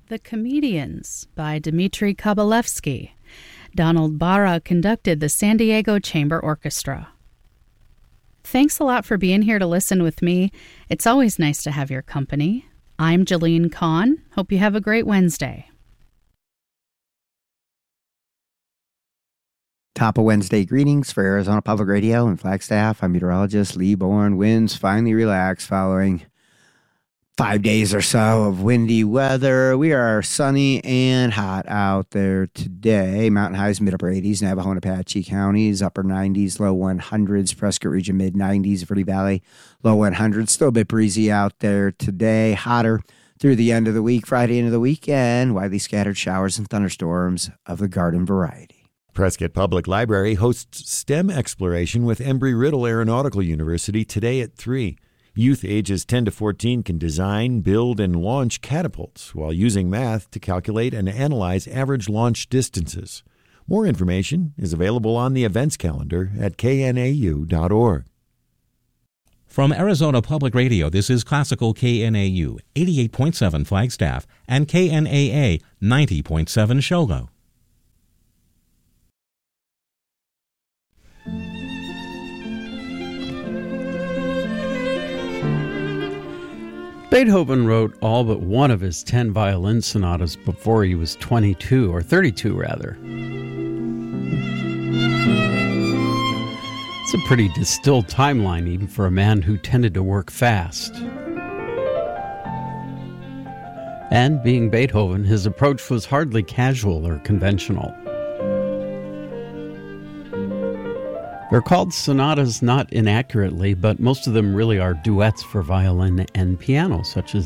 The Comedians by Dmitry Kabalevsky. Donald Barra conducted the San Diego Chamber Orchestra. Thanks a lot for being here to listen with me. It's always nice to have your company. I'm Jalene Kahn. Hope you have a great Wednesday. Top of Wednesday greetings for Arizona Public Radio and Flagstaff. I'm meteorologist Lee Bourne. Winds finally relaxed following 5 days or so of windy weather. We are sunny and hot out there today. Mountain highs mid-upper 80s, Navajo and Apache counties, upper 90s, low 100s, Prescott region mid-90s, Verde Valley, low 100s. Still a bit breezy out there today. Hotter through the end of the week, Friday into the weekend. Widely scattered showers and thunderstorms of the garden variety. Prescott Public Library hosts STEM exploration with Embry-Riddle Aeronautical University today at 3. Youth ages 10 to 14 can design, build, and launch catapults while using math to calculate and analyze average launch distances. More information is available on the events calendar at knau.org. From Arizona Public Radio, this is Classical KNAU 88.7 Flagstaff and KNAA 90.7 Shogo. Beethoven wrote all but one of his 10 violin sonatas before he was 22, or 32 rather. It's a pretty distilled timeline even for a man who tended to work fast. And being Beethoven, his approach was hardly casual or conventional. They're called sonatas not inaccurately, but most of them really are duets for violin and piano, such as